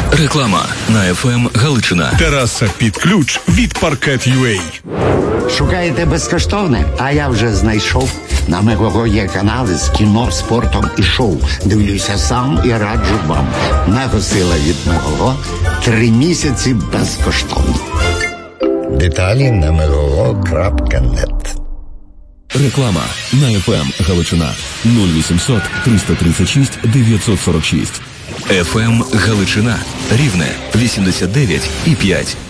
Реклама на ФМ Галичина. Тераса під ключ від Parket.ua. Шукаєте безкоштовне? А я вже знайшов. На Мегого є канали з кіно, спортом і шоу. Дивлюся сам і раджу вам. Мегосила від Мегого. 3 місяці безкоштовно. Деталі на megogo.net. Реклама на ФМ Галичина 0800 336 946. ФМ Галичина. Рівне 89,5.